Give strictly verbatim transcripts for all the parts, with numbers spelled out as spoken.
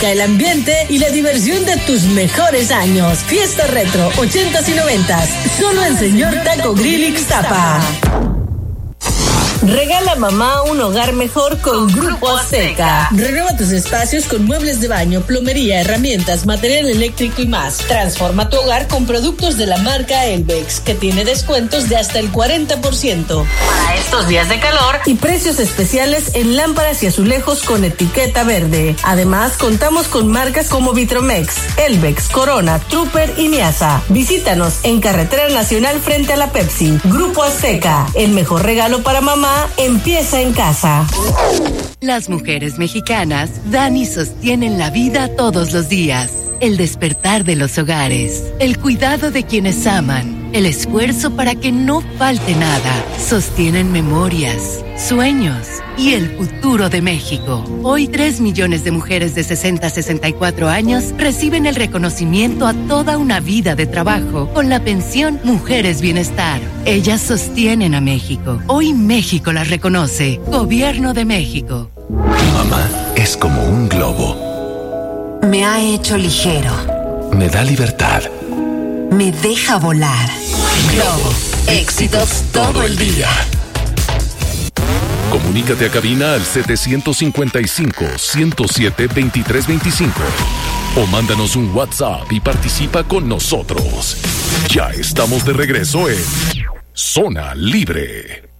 El ambiente y la diversión de tus mejores años. Fiesta retro, ochentas y noventas. Solo en Señor Taco Grill Ixtapa. Regala a mamá un hogar mejor con Grupo Azteca. Renueva tus espacios con muebles de baño, plomería, herramientas, material eléctrico y más. Transforma tu hogar con productos de la marca Elvex, que tiene descuentos de hasta el cuarenta por ciento. Para estos días de calor y precios especiales en lámparas y azulejos con etiqueta verde. Además, contamos con marcas como Vitromex, Elvex, Corona, Trooper y Miasa. Visítanos en Carretera Nacional frente a la Pepsi. Grupo Azteca, el mejor regalo para mamá empieza en casa. Las mujeres mexicanas dan y sostienen la vida todos los días. El despertar de los hogares, el cuidado de quienes aman, el esfuerzo para que no falte nada. Sostienen memorias, sueños y el futuro de México. Hoy tres millones de mujeres de sesenta a sesenta y cuatro años reciben el reconocimiento a toda una vida de trabajo con la pensión Mujeres Bienestar. Ellas sostienen a México. Hoy México las reconoce. Gobierno de México. Mamá es como un globo. Me ha hecho ligero. Me da libertad. Me deja volar. Globo. Éxitos todo el día. Comunícate a cabina al setecientos cincuenta y cinco, ciento siete, veintitrés veinticinco. O mándanos un WhatsApp y participa con nosotros. Ya estamos de regreso en Zona Libre.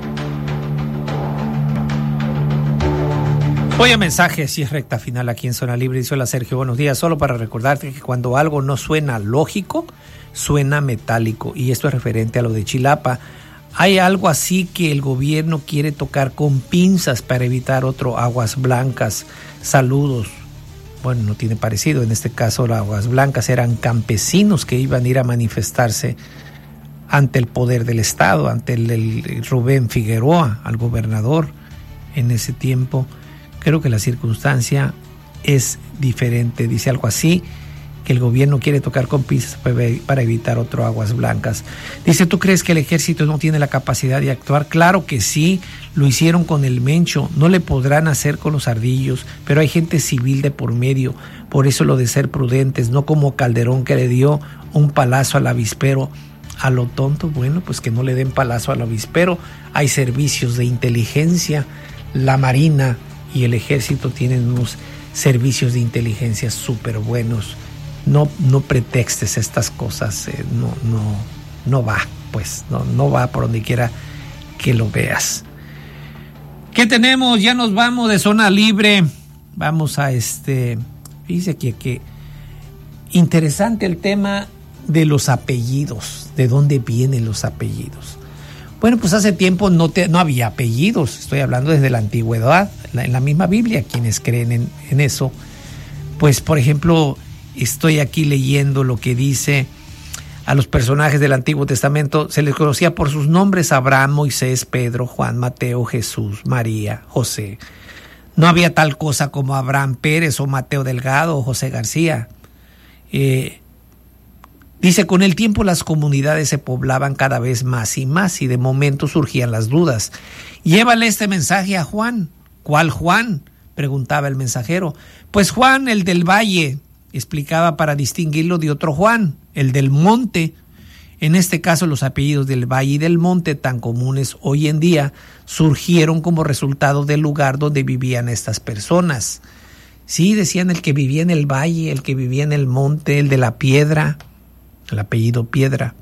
Oye, mensaje, si es recta final aquí en Zona Libre. Dice: hola Sergio, buenos días. Solo para recordarte que cuando algo no suena lógico, suena metálico. Y esto es referente a lo de Chilapa. Hay algo así que el gobierno quiere tocar con pinzas para evitar otro Aguas Blancas. Saludos. Bueno, no tiene parecido. En este caso, las Aguas Blancas eran campesinos que iban a ir a manifestarse ante el poder del Estado, ante el, el Rubén Figueroa, al gobernador en ese tiempo. Creo que la circunstancia es diferente. Dice algo así, que el gobierno quiere tocar con pinzas para evitar otro Aguas Blancas. Dice: ¿tú crees que el ejército no tiene la capacidad de actuar? Claro que sí, lo hicieron con el Mencho, no le podrán hacer con los Ardillos, pero hay gente civil de por medio, por eso lo de ser prudentes, no como Calderón que le dio un palazo al avispero. A lo tonto, bueno, pues que no le den palazo al avispero. Hay servicios de inteligencia, la Marina y el Ejército tienen unos servicios de inteligencia súper buenos. No, no pretextes estas cosas, eh, no, no, no va, pues, no, no va por donde quiera que lo veas. ¿Qué tenemos? Ya nos vamos de Zona Libre. Vamos a este, dice aquí que interesante el tema de los apellidos, de dónde vienen los apellidos. Bueno, pues hace tiempo no, te, no había apellidos, estoy hablando desde la antigüedad, la, en la misma Biblia, quienes creen en, en eso. Pues, por ejemplo, estoy aquí leyendo lo que dice: a los personajes del Antiguo Testamento se les conocía por sus nombres: Abraham, Moisés, Pedro, Juan, Mateo, Jesús, María, José. No había tal cosa como Abraham Pérez o Mateo Delgado o José García. Eh, Dice: con el tiempo las comunidades se poblaban cada vez más y más y de momento surgían las dudas. Llévale este mensaje a Juan. ¿Cuál Juan?, preguntaba el mensajero. Pues Juan, el del valle, explicaba para distinguirlo de otro Juan, el del monte. En este caso, los apellidos del valle y del monte, tan comunes hoy en día, surgieron como resultado del lugar donde vivían estas personas. Sí, decían el que vivía en el valle, el que vivía en el monte, el de la piedra, el apellido Piedra.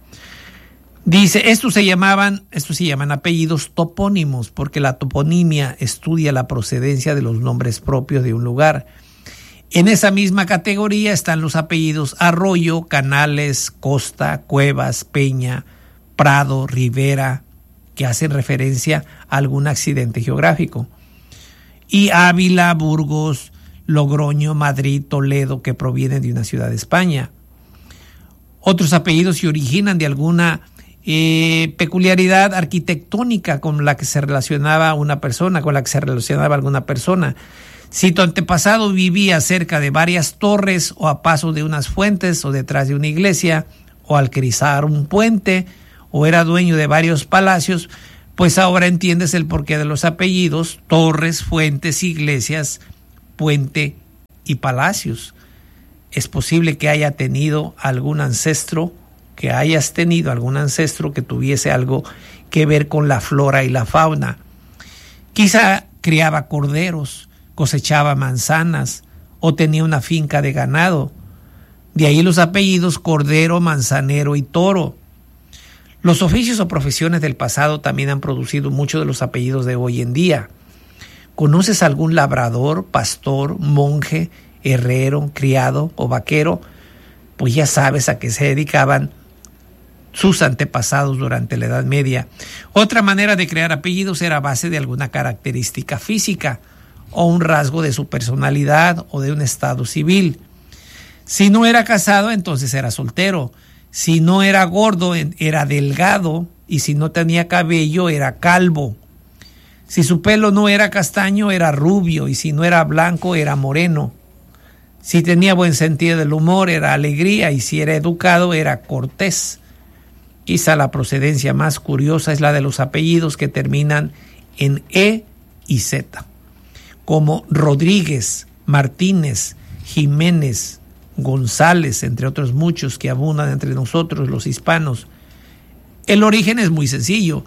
Dice, estos se llamaban, estos se llaman apellidos topónimos, porque la toponimia estudia la procedencia de los nombres propios de un lugar. En esa misma categoría están los apellidos Arroyo, Canales, Costa, Cuevas, Peña, Prado, Rivera, que hacen referencia a algún accidente geográfico. Y Ávila, Burgos, Logroño, Madrid, Toledo, que provienen de una ciudad de España. Otros apellidos se originan de alguna eh, peculiaridad arquitectónica con la que se relacionaba una persona, con la que se relacionaba alguna persona. Si tu antepasado vivía cerca de varias torres o a paso de unas fuentes o detrás de una iglesia o al cruzar un puente o era dueño de varios palacios, pues ahora entiendes el porqué de los apellidos: torres, fuentes, iglesias, puente y palacios. Es posible que haya tenido algún ancestro, que hayas tenido algún ancestro que tuviese algo que ver con la flora y la fauna. Quizá criaba corderos, cosechaba manzanas o tenía una finca de ganado. De ahí los apellidos Cordero, Manzanero y Toro. Los oficios o profesiones del pasado también han producido muchos de los apellidos de hoy en día. ¿Conoces algún labrador, pastor, monje, herrero, criado o vaquero? Pues ya sabes a qué se dedicaban sus antepasados durante la Edad Media. Otra manera de crear apellidos era a base de alguna característica física o un rasgo de su personalidad o de un estado civil. Si no era casado, entonces era soltero. Si no era gordo, era delgado. Y si no tenía cabello, era calvo. Si su pelo no era castaño, era rubio. Y si no era blanco, era moreno. Si tenía buen sentido del humor, era alegría. Y si era educado, era cortés. Quizá la procedencia más curiosa es la de los apellidos que terminan en E y Z, como Rodríguez, Martínez, Jiménez, González, entre otros muchos que abundan entre nosotros los hispanos. El origen es muy sencillo.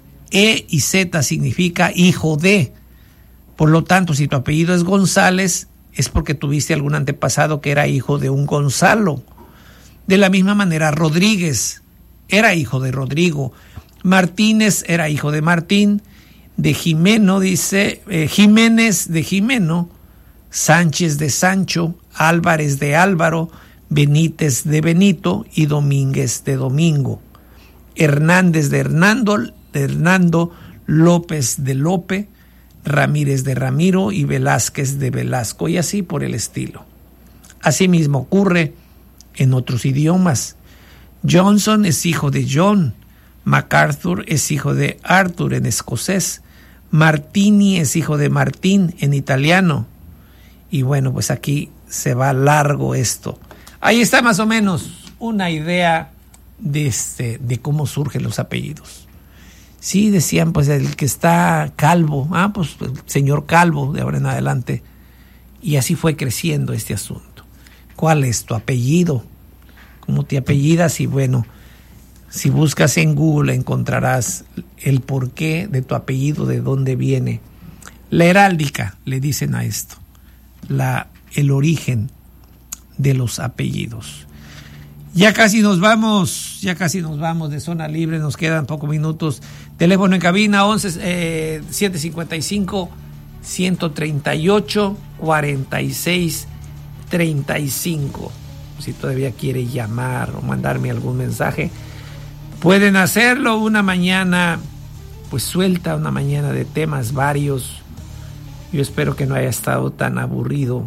E y Z significa hijo de. Por lo tanto, si tu apellido es González, es porque tuviste algún antepasado que era hijo de un Gonzalo. De la misma manera, Rodríguez era hijo de Rodrigo. Martínez era hijo de Martín. De Jimeno, dice, eh, Jiménez de Jimeno. Sánchez de Sancho, Álvarez de Álvaro, Benítez de Benito y Domínguez de Domingo. Hernández de Hernando, de Hernando, López de Lope, Ramírez de Ramiro y Velázquez de Velasco, y así por el estilo. Asimismo ocurre en otros idiomas. Johnson es hijo de John, MacArthur es hijo de Arthur en escocés, Martini es hijo de Martín en italiano. Y bueno, pues aquí se va largo esto. Ahí está más o menos una idea de, este, de cómo surgen los apellidos. Sí, decían, pues el que está calvo, ah, pues el señor Calvo de ahora en adelante. Y así fue creciendo este asunto. ¿Cuál es tu apellido? ¿Cómo te apellidas? Y bueno, si buscas en Google encontrarás el porqué de tu apellido, de dónde viene. La heráldica le dicen a esto. La, el origen de los apellidos. Ya casi nos vamos, ya casi nos vamos de Zona Libre, nos quedan pocos minutos. Teléfono en cabina once, eh, siete cincuenta y cinco, ciento treinta y ocho, cuarenta y seis, treinta y cinco. Si todavía quiere llamar o mandarme algún mensaje, pueden hacerlo. Una mañana pues suelta, una mañana de temas varios. Yo espero que no haya estado tan aburrido.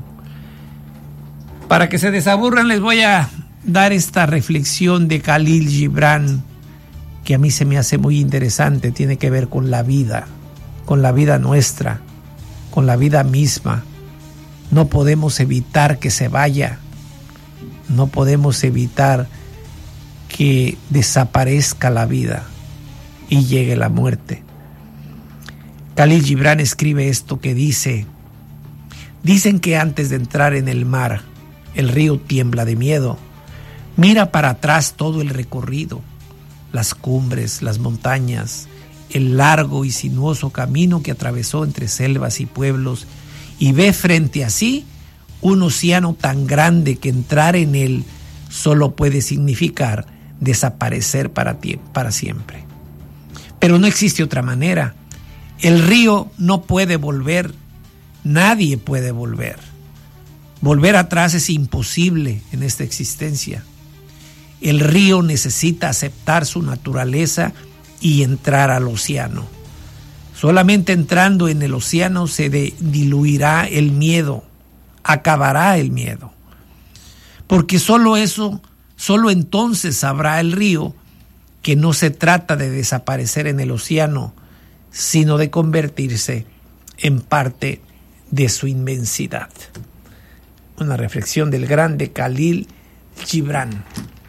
Para que se desaburran, les voy a dar esta reflexión de Khalil Gibran, que a mí se me hace muy interesante. Tiene que ver con la vida, con la vida nuestra, con la vida misma. No podemos evitar que se vaya. No podemos evitar que desaparezca la vida y llegue la muerte. Khalil Gibran escribe esto que dice: dicen que antes de entrar en el mar, el río tiembla de miedo. Mira para atrás todo el recorrido, las cumbres, las montañas, el largo y sinuoso camino que atravesó entre selvas y pueblos, y ve frente a sí un océano tan grande que entrar en él solo puede significar desaparecer para ti, para siempre. Pero no existe otra manera. El río no puede volver, nadie puede volver. Volver atrás es imposible en esta existencia. El río necesita aceptar su naturaleza y entrar al océano. Solamente entrando en el océano se de- diluirá el miedo, acabará el miedo. Porque solo eso, solo entonces sabrá el río que no se trata de desaparecer en el océano, sino de convertirse en parte de su inmensidad. Una reflexión del grande Khalil Gibran,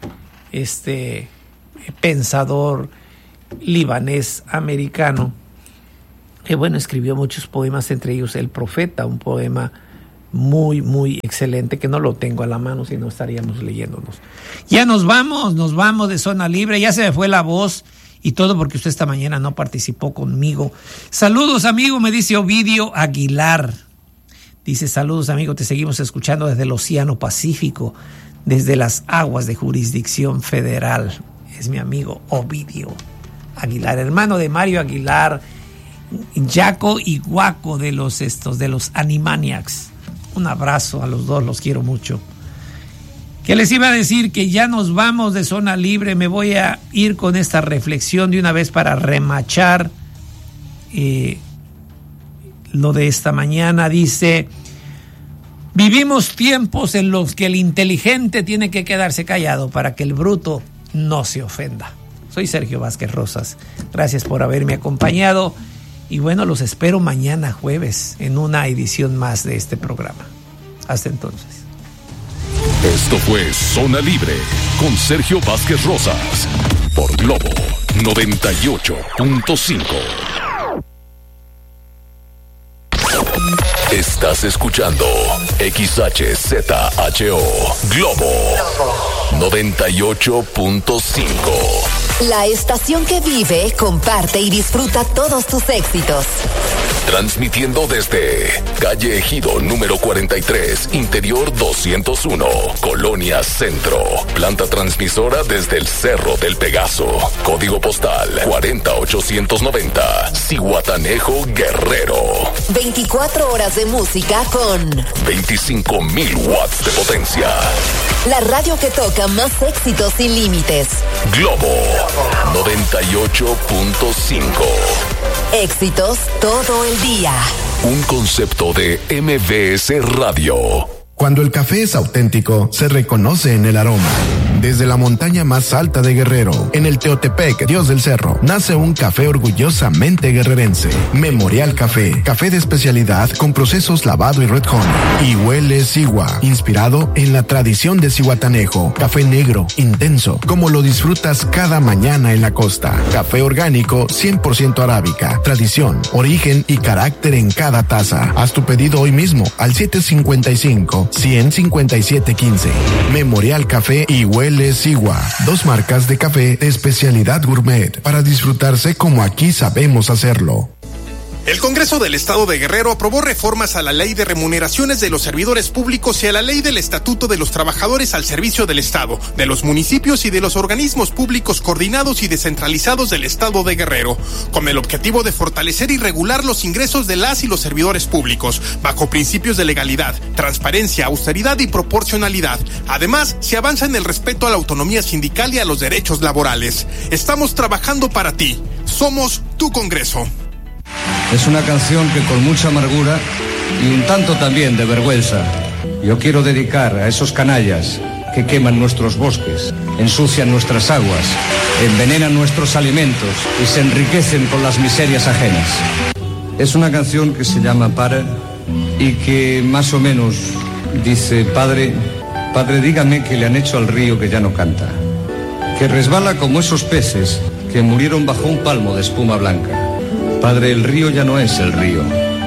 este pensador libanés americano, que bueno, escribió muchos poemas, entre ellos El Profeta, un poema muy, muy excelente, que no lo tengo a la mano, si no estaríamos leyéndonos. Ya nos vamos, nos vamos de Zona Libre, ya se me fue la voz y todo porque usted esta mañana no participó conmigo. Saludos, amigo, me dice Ovidio Aguilar. Dice, saludos, amigo, te seguimos escuchando desde el Océano Pacífico, desde las aguas de jurisdicción federal. Es mi amigo Ovidio Aguilar, hermano de Mario Aguilar, Yaco y Guaco de los estos, de los Animaniacs. Un abrazo a los dos, los quiero mucho. ¿Qué les iba a decir? Que ya nos vamos de Zona Libre. Me voy a ir con esta reflexión de una vez para remachar eh, lo de esta mañana. Dice, vivimos tiempos en los que el inteligente tiene que quedarse callado para que el bruto no se ofenda. Soy Sergio Vázquez Rosas. Gracias por haberme acompañado. Y bueno, los espero mañana jueves en una edición más de este programa. Hasta entonces. Esto fue Zona Libre con Sergio Vázquez Rosas por Globo noventa y ocho punto cinco. Estás escuchando X H Z H O Globo noventa y ocho punto cinco. La estación que vive, comparte y disfruta todos tus éxitos. Transmitiendo desde calle Ejido número cuarenta y tres, interior doscientos uno, Colonia Centro. Planta transmisora desde el Cerro del Pegaso. Código postal cuarenta ochocientos noventa, Zihuatanejo, Guerrero. veinticuatro horas de música con veinticinco mil watts de potencia. La radio que toca más éxitos sin límites. Globo noventa y ocho punto cinco. Éxitos todo el día. Un concepto de M V S Radio. Cuando el café es auténtico, se reconoce en el aroma. Desde la montaña más alta de Guerrero, en el Teotepec, Dios del Cerro, nace un café orgullosamente guerrerense. Memorial Café, café de especialidad con procesos lavado y red honey. Y huele Sigua, inspirado en la tradición de Zihuatanejo. Café negro, intenso, como lo disfrutas cada mañana en la costa. Café orgánico, cien por ciento arábica. Tradición, origen y carácter en cada taza. Haz tu pedido hoy mismo al siete cinco cinco, uno cinco siete uno cinco. Memorial Café y Huele Sigua, dos marcas de café de especialidad gourmet para disfrutarse como aquí sabemos hacerlo. El Congreso del Estado de Guerrero aprobó reformas a la Ley de Remuneraciones de los Servidores Públicos y a la Ley del Estatuto de los Trabajadores al Servicio del Estado, de los municipios y de los organismos públicos coordinados y descentralizados del Estado de Guerrero, con el objetivo de fortalecer y regular los ingresos de las y los servidores públicos, bajo principios de legalidad, transparencia, austeridad y proporcionalidad. Además, se avanza en el respeto a la autonomía sindical y a los derechos laborales. Estamos trabajando para ti. Somos tu Congreso. Es una canción que con mucha amargura y un tanto también de vergüenza yo quiero dedicar a esos canallas que queman nuestros bosques, ensucian nuestras aguas, envenenan nuestros alimentos y se enriquecen con las miserias ajenas. Es una canción que se llama Para y que más o menos dice: Padre, Padre, dígame que le han hecho al río que ya no canta, que resbala como esos peces que murieron bajo un palmo de espuma blanca. Padre, el río ya no es el río.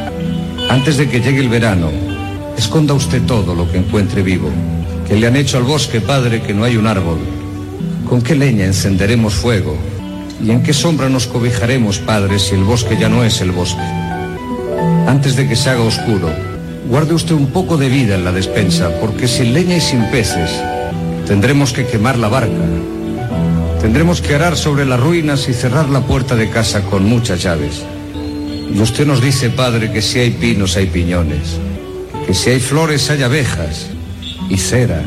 Antes de que llegue el verano, esconda usted todo lo que encuentre vivo. Que le han hecho al bosque, Padre, que no hay un árbol. ¿Con qué leña encenderemos fuego? ¿Y en qué sombra nos cobijaremos, Padre, si el bosque ya no es el bosque? Antes de que se haga oscuro, guarde usted un poco de vida en la despensa, porque sin leña y sin peces, tendremos que quemar la barca. Tendremos que arar sobre las ruinas y cerrar la puerta de casa con muchas llaves. Y usted nos dice, Padre, que si hay pinos hay piñones, que si hay flores hay abejas, y cera,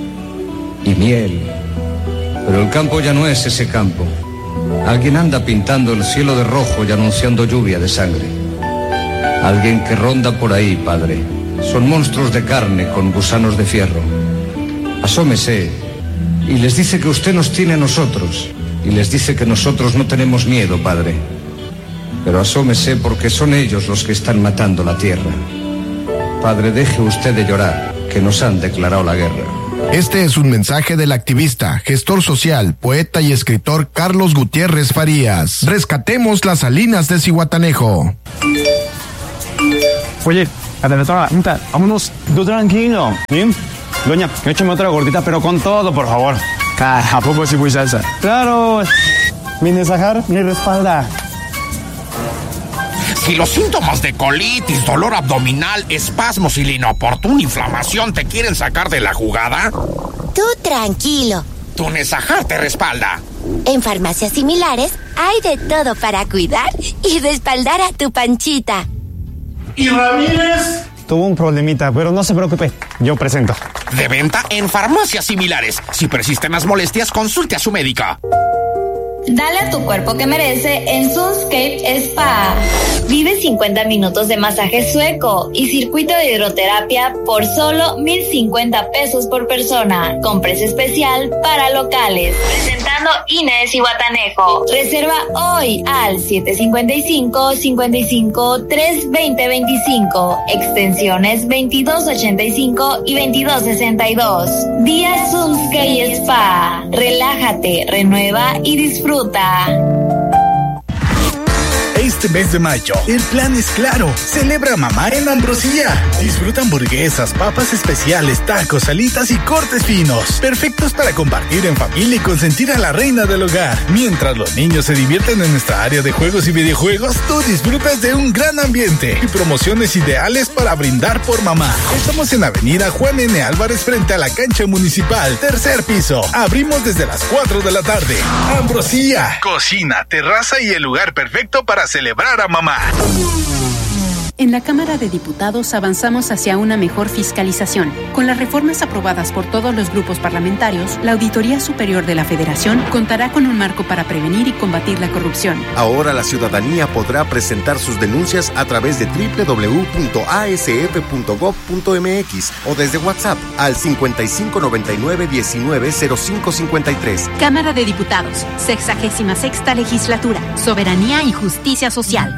y miel. Pero el campo ya no es ese campo. Alguien anda pintando el cielo de rojo y anunciando lluvia de sangre. Alguien que ronda por ahí, Padre. Son monstruos de carne con gusanos de fierro. Asómese y les dice que usted nos tiene a nosotros, y les dice que nosotros no tenemos miedo, Padre. Pero asómese porque son ellos los que están matando la tierra. Padre, deje usted de llorar, que nos han declarado la guerra. Este es un mensaje del activista, gestor social, poeta y escritor Carlos Gutiérrez Farías. Rescatemos las salinas de Zihuatanejo. Oye, Atendedora, vámonos. Tú tranquilo. ¿Sí? Doña, échame otra gordita, pero con todo, por favor. ¿A poco sí muy salsa? Claro. Mi Nesajar, mi respalda. Si los síntomas de colitis, dolor abdominal, espasmos y la inoportuna inflamación te quieren sacar de la jugada, tú tranquilo. Tu Nesajar te respalda. En farmacias similares hay de todo para cuidar y respaldar a tu Panchita. ¿Y Ramírez? Tuvo un problemita, pero no se preocupe, yo presento. De venta en farmacias similares. Si persisten las molestias, consulte a su médica. Dale a tu cuerpo que merece en Sunscape Spa. Vive cincuenta minutos de masaje sueco y circuito de hidroterapia por solo mil cincuenta pesos por persona, con precio especial para locales. Presentando Inés y Guatanejo. Reserva hoy al siete cinco cinco, cinco cinco, tres dos cero dos cinco, extensiones veintidós ochenta y cinco y veintidós sesenta y dos. Día Sunscape Spa. Relájate, renueva y disfruta. Este mes de mayo, el plan es claro. Celebra mamá en Ambrosía. Disfruta hamburguesas, papas especiales, tacos, alitas y cortes finos. Perfectos para compartir en familia y consentir a la reina del hogar. Mientras los niños se divierten en nuestra área de juegos y videojuegos, tú disfrutas de un gran ambiente y promociones ideales para brindar por mamá. Estamos en Avenida Juan N. Álvarez frente a la cancha municipal, tercer piso. Abrimos desde las cuatro de la tarde. Ambrosía. Cocina, terraza y el lugar perfecto para celebrar a mamá. En la Cámara de Diputados avanzamos hacia una mejor fiscalización. Con las reformas aprobadas por todos los grupos parlamentarios, la Auditoría Superior de la Federación contará con un marco para prevenir y combatir la corrupción. Ahora la ciudadanía podrá presentar sus denuncias a través de doble u doble u doble u punto a s f punto gov punto m x o desde WhatsApp al cincuenta y cinco noventa y nueve diecinueve cero cinco cincuenta y tres. Cámara de Diputados, sexagésima sexta Legislatura, Soberanía y Justicia Social.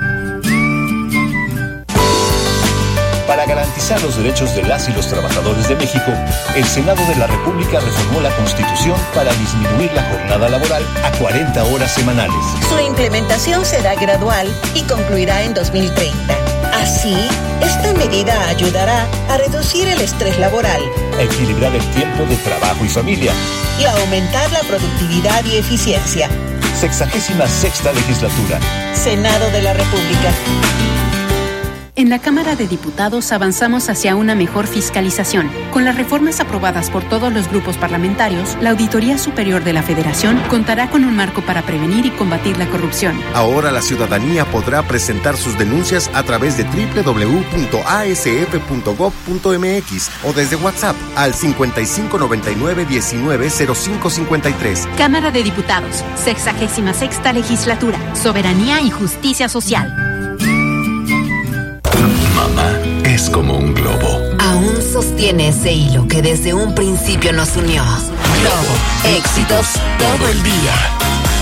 Para garantizar los derechos de las y los trabajadores de México, el Senado de la República reformó la Constitución para disminuir la jornada laboral a cuarenta horas semanales. Su implementación será gradual y concluirá en dos mil treinta. Así, esta medida ayudará a reducir el estrés laboral, a equilibrar el tiempo de trabajo y familia y a aumentar la productividad y eficiencia. Sexagésima sexta Legislatura. Senado de la República. En la Cámara de Diputados avanzamos hacia una mejor fiscalización. Con las reformas aprobadas por todos los grupos parlamentarios, la Auditoría Superior de la Federación contará con un marco para prevenir y combatir la corrupción. Ahora la ciudadanía podrá presentar sus denuncias a través de doble u doble u doble u punto a s f punto gov punto m x o desde WhatsApp al cincuenta y cinco noventa y nueve diecinueve cero cinco cincuenta y tres. Cámara de Diputados, sexagésima sexta Legislatura, Soberanía y Justicia Social. Mamá es como un globo. Aún sostiene ese hilo que desde un principio nos unió. Globo, éxitos todo el día.